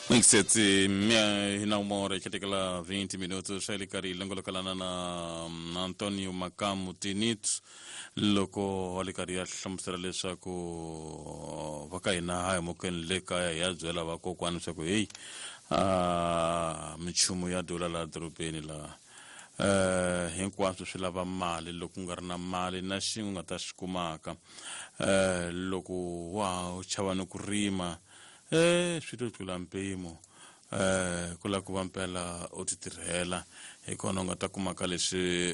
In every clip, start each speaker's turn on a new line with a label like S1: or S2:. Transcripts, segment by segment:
S1: Mixeti mia inaumora katika 20 minutos shalikari lengo kalana na Antonio Makamu Tinit loko walikari ashamsaralesha ko wakaina haya moken leka ya zwela wako kwanisha ko michumu ya dola la dropeni la hinkwaso shilava mali loko ngarna mali na shinga tashkumaka loko wow chavano kurima swito kula mpimo kula kuvampela otitirhela ikono nga takumaka leswi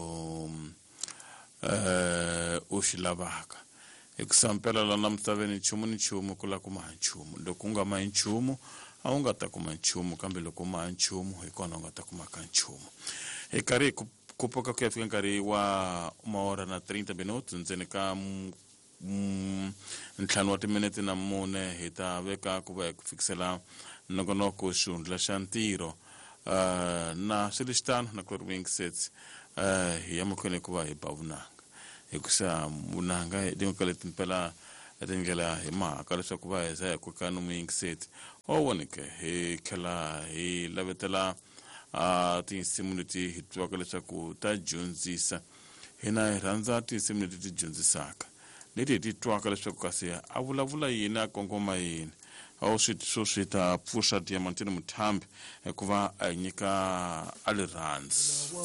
S1: uxilavaka ikusampela la namtaveni nchumu kula kuma nchumu loko nga ma nchumu a u nga ta kuma nchumu kambe loko ma nchumu ikono nga takumaka nchumu ekari kupoka ku ya fika nkarhi wa maora na 30 minutos ndzeni ka ntlhanu wa timinete na mune hi ta veka ku va ku fikisela nongonoko xihundla xa ntirho na swilexitano na ku ri sets hi ya makhwene ku va hi ba vunanga hikusa vunanga hi dinga leti mpela tindlela hi mhaka leswaku va hi za hi ku ka no set voneke hi khela hi lavetela tinsimu leti hi twaka leswaku ta dyondzisa hina hi rhandza tinsimu leti ti dyondzisaka leti ti twaka leswaku kasi a vulavula yini a kongoma yini awu swi ta pfusha Diamantini Muthambi hikuva a nyika a le rhandzi